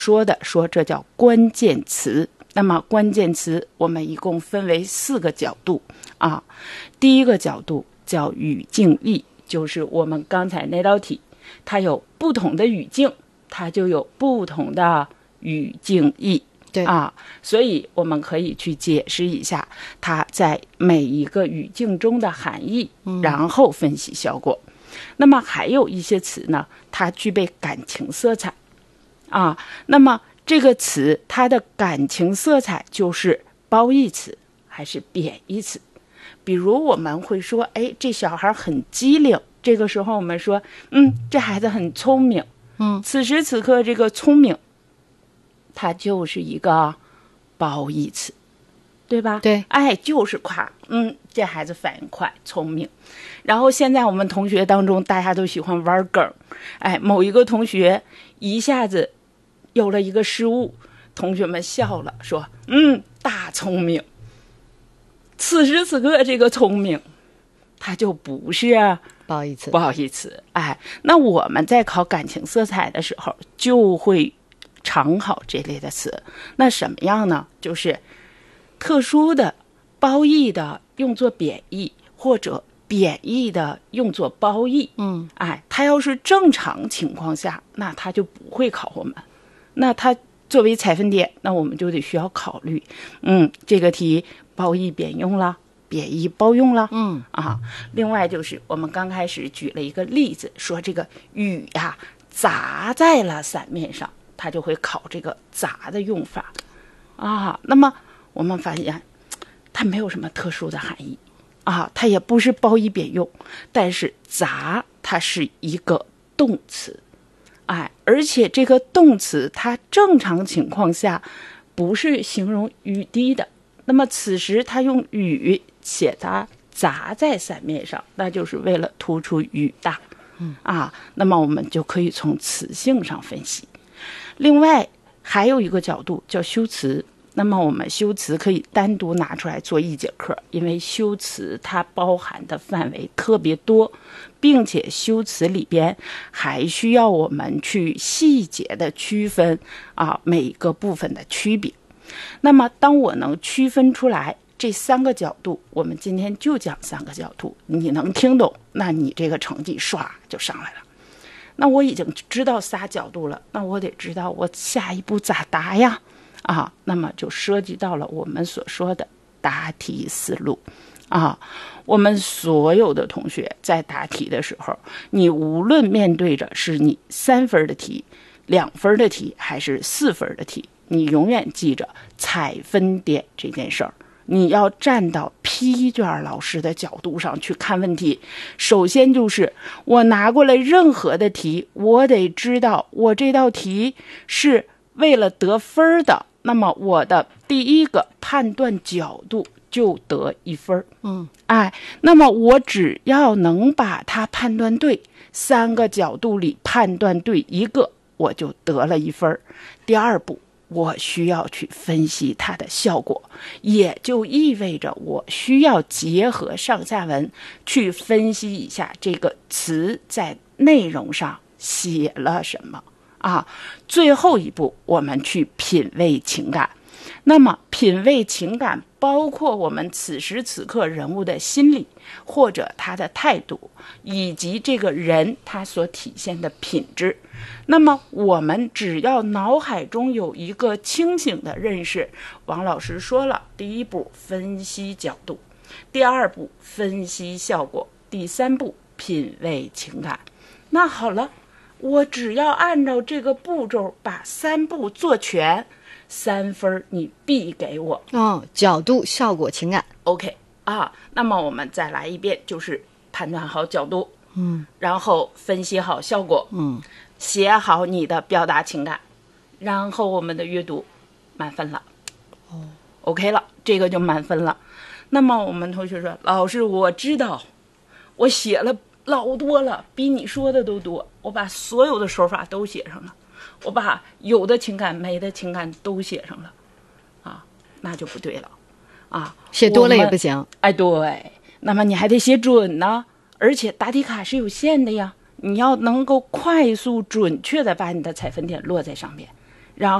说这叫关键词。那么关键词我们一共分为4个角度啊。第一个角度叫语境义，就是我们刚才那道题，它有不同的语境，它就有不同的语境义。 对啊，所以我们可以去解释一下它在每一个语境中的含义，然后分析效果。那么还有一些词呢，它具备感情色彩啊。那么这个词它的感情色彩就是褒义词还是贬义词？比如我们会说，哎，这小孩很机灵，这个时候我们说，这孩子很聪明。此时此刻这个聪明，它就是一个褒义词，对吧？ 对， 哎，就是夸，这孩子反应快，聪明。然后现在我们同学当中，大家都喜欢玩梗，哎，某一个同学一下子有了一个失误，同学们笑了，说，大聪明。此时此刻这个聪明，它就不是褒义词。 不好意思，哎，那我们在考感情色彩的时候，就会常考这类的词。那什么样呢？就是特殊的、褒义的用作贬义，或者贬义的用作褒义。哎，它要是正常情况下，那它就不会考我们。那它作为采分点，那我们就得需要考虑，这个题褒义贬用了，贬义褒用了。另外就是我们刚开始举了一个例子，说这个雨呀砸在了伞面上，它就会考这个砸的用法啊。那么我们发现它没有什么特殊的含义啊，它也不是褒义贬用，但是砸它是一个动词，哎，而且这个动词它正常情况下不是形容雨滴的，那么此时它用雨写它砸在伞面上，那就是为了突出雨大。那么我们就可以从词性上分析。另外还有一个角度叫修辞，那么我们修辞可以单独拿出来做一节课，因为修辞它包含的范围特别多，并且修辞里边还需要我们去细节的区分每个部分的区别。那么当我能区分出来这3个角度，我们今天就讲3个角度，你能听懂，那你这个成绩唰就上来了。那我已经知道仨角度了，那我得知道我下一步咋答呀？那么就涉及到了我们所说的答题思路我们所有的同学在答题的时候，你无论面对着是你3分的题、2分的题还是4分的题，你永远记着采分点这件事儿。你要站到批卷老师的角度上去看问题，首先就是我拿过来任何的题，我得知道我这道题是为了得分的，那么我的第一个判断角度就得1分。那么我只要能把它判断对，3个角度里判断对1个，我就得了1分。第二步，我需要去分析它的效果，也就意味着我需要结合上下文去分析一下这个词在内容上写了什么最后一步，我们去品味情感。那么品味情感包括我们此时此刻人物的心理，或者他的态度，以及这个人他所体现的品质。那么我们只要脑海中有一个清醒的认识，王老师说了，第一步分析角度，第二步分析效果，第3步品味情感。那好了，我只要按照这个步骤把3步做全，3分你必给我角度、效果、情感。 OK 那么我们再来一遍，就是判断好角度，然后分析好效果，写好你的表达情感，然后我们的阅读满分了。OK 了，这个就满分了。那么我们同学说，老师我知道我写了老多了，比你说的都多，我把所有的手法都写上了，我把有的情感没的情感都写上了那就不对了写多了也不行。 对，那么你还得写准呢，而且答题卡是有限的呀，你要能够快速准确的把你的采分点落在上面。